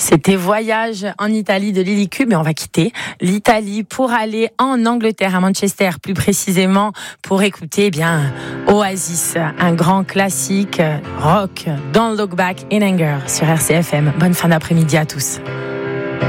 C'était Voyage en Italie de Lily Cube, et on va quitter l'Italie pour aller en Angleterre, à Manchester plus précisément, pour écouter Oasis, un grand classique rock, Don't Look Back in Anger sur RCFM. Bonne fin d'après-midi à tous.